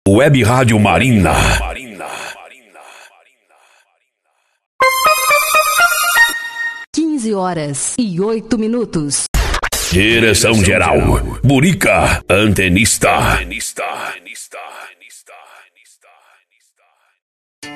Web Rádio Marina. 15h08. Direção geral, Burica, antenista.